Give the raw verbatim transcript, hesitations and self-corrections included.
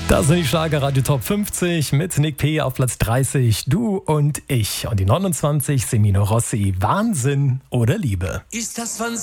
Das sind die Schlagerradio Top fünfzig mit Nick P. auf Platz dreißig, Du und ich. Und die neunundzwanzig, Semino Rossi, Wahnsinn oder Liebe. Ist das Wahnsinn?